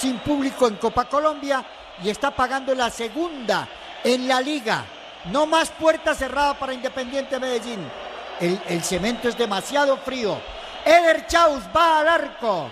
sin público en Copa Colombia y está pagando la segunda en la liga. No más puerta cerrada para Independiente Medellín. El cemento es demasiado frío. Eder Chaus va al arco.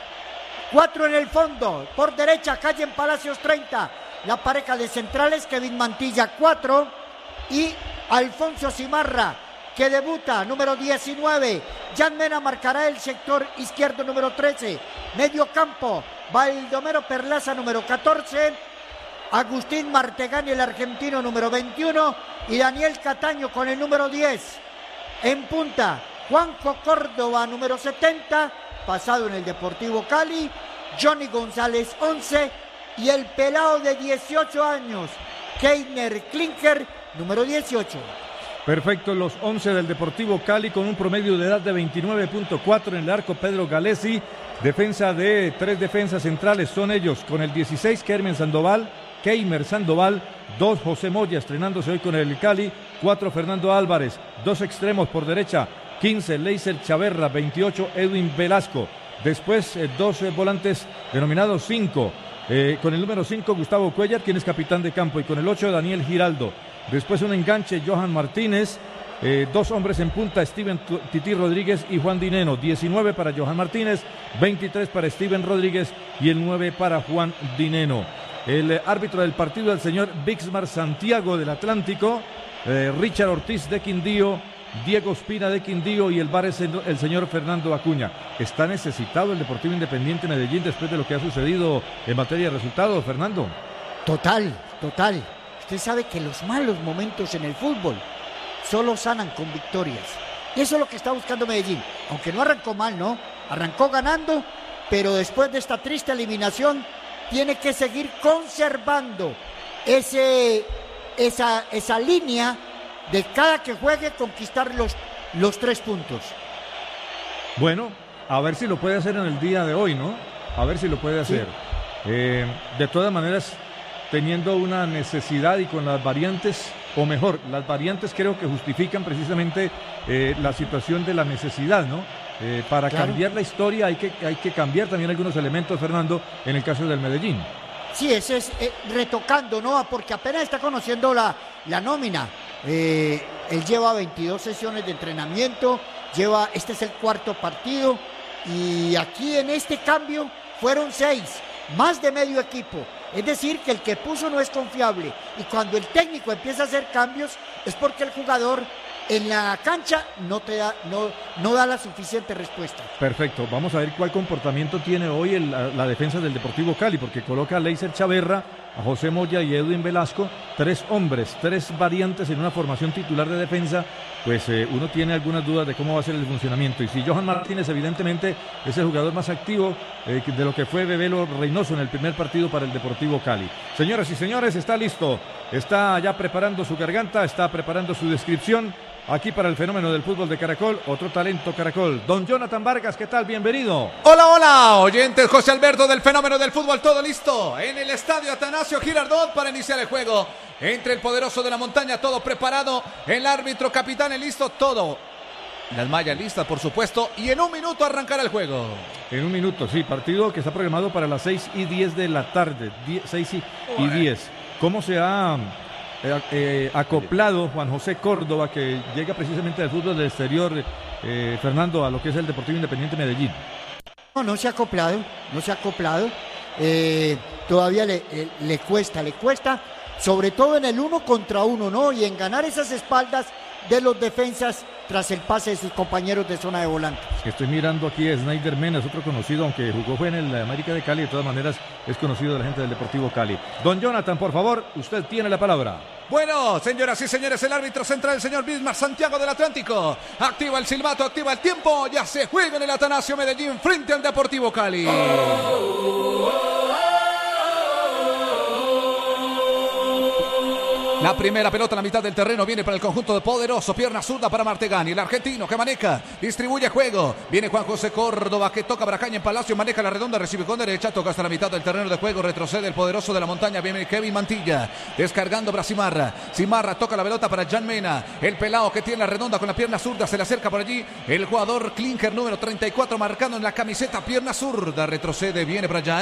4 en el fondo. Por derecha, Calle en Palacios 30. La pareja de centrales, Kevin Mantilla 4. Y Alfonso Cimarra, que debuta, número 19. Jan Mena marcará el sector izquierdo, número 13. Medio campo, Baldomero Perlaza, número 14. Agustín Martegani, el argentino, número 21. Y Daniel Cataño con el número 10. En punta, Juanjo Córdoba, número 70, pasado en el Deportivo Cali. Johnny González, 11. Y el pelado de 18 años, Keiner Klinker, número 18. Perfecto, los 11 del Deportivo Cali con un promedio de edad de 29.4 en el arco. Pedro Galesi, defensa de 3 defensas centrales, son ellos con el 16 Keimer Sandoval, 2 José Moya estrenándose hoy con el Cali, 4 Fernando Álvarez, 2 extremos por derecha, 15 Leiser Chaverra, 28 Edwin Velasco, después 2 volantes denominados 5, con el número 5 Gustavo Cuellar, quien es capitán de campo, y con el 8 Daniel Giraldo. Después un enganche, Johan Martínez, 2 hombres en punta, Steven Tití Rodríguez y Juan Dineno. 19 para Johan Martínez, 23 para Steven Rodríguez y el 9 para Juan Dineno. El árbitro del partido, el señor Bixmar Santiago del Atlántico, Richard Ortiz de Quindío, Diego Espina de Quindío, y el VAR es el señor Fernando Acuña. ¿Está necesitado el Deportivo Independiente Medellín después de lo que ha sucedido en materia de resultados, Fernando? Total. Usted sabe que los malos momentos en el fútbol solo sanan con victorias. Y eso es lo que está buscando Medellín. Aunque no arrancó mal, ¿no? Arrancó ganando, pero después de esta triste eliminación tiene que seguir conservando esa línea de cada que juegue conquistar los 3 puntos. Bueno, a ver si lo puede hacer en el día de hoy, ¿no? A ver si lo puede hacer. Sí. De todas maneras, teniendo una necesidad y con las variantes, o mejor, las variantes creo que justifican precisamente la situación de la necesidad, ¿no? Para cambiar la historia hay que cambiar también algunos elementos, Fernando, en el caso del Medellín. Sí, ese es retocando, ¿no? Porque apenas está conociendo la nómina. Él lleva 22 sesiones de entrenamiento, este es el 4º partido, y aquí en este cambio fueron 6, más de medio equipo. Es decir, que el que puso no es confiable, y cuando el técnico empieza a hacer cambios es porque el jugador en la cancha no da la suficiente respuesta. Perfecto, vamos a ver cuál comportamiento tiene hoy la defensa del Deportivo Cali, porque coloca a Leiser Chaverra, a José Moya y Edwin Velasco, 3 hombres, 3 variantes en una formación titular de defensa. Pues uno tiene algunas dudas de cómo va a ser el funcionamiento. Y si Johan Martínez evidentemente es el jugador más activo de lo que fue Bebelo Reynoso en el primer partido para el Deportivo Cali. Señoras y señores, está listo, está ya preparando su garganta, está preparando su descripción aquí para el fenómeno del fútbol de Caracol, otro talento Caracol. Don Jonathan Vargas, ¿qué tal? Bienvenido. Hola, oyentes, José Alberto del fenómeno del fútbol, todo listo en el estadio Atanasio Girardot para iniciar el juego entre el poderoso de la montaña, todo preparado, el árbitro, capitán, listo, todo. Las mallas listas, por supuesto, y en un minuto arrancará el juego. En un minuto, sí, partido que está programado para las 6:10 de la tarde, 6:10. ¿Cómo se ha acoplado Juan José Córdoba, que llega precisamente del fútbol del exterior, Fernando, a lo que es el Deportivo Independiente Medellín? No se ha acoplado. Todavía le cuesta, sobre todo en el 1 contra 1, ¿no? Y en ganar esas espaldas de los defensas tras el pase de sus compañeros de zona de volante. Estoy mirando aquí a Snyder Mena, es otro conocido, aunque fue en el América de Cali, de todas maneras es conocido de la gente del Deportivo Cali. Don Jonathan, por favor, usted tiene la palabra. Bueno, señoras y señores, el árbitro central, el señor Bixmar Santiago del Atlántico, activa el silbato, activa el tiempo, ya se juega en el Atanasio Medellín frente al Deportivo Cali. La primera pelota en la mitad del terreno viene para el conjunto de poderoso, pierna zurda para Martegani, el argentino que maneja, distribuye juego, viene Juan José Córdoba que toca Bracaña en Palacio, maneja la redonda, recibe con derecha, toca hasta la mitad del terreno de juego, retrocede el poderoso de la montaña, viene Kevin Mantilla, descargando para Cimarra toca la pelota para Jan Mena, el pelado que tiene la redonda con la pierna zurda, se le acerca por allí, el jugador Klinker número 34 marcando en la camiseta, pierna zurda, retrocede, viene para Jan.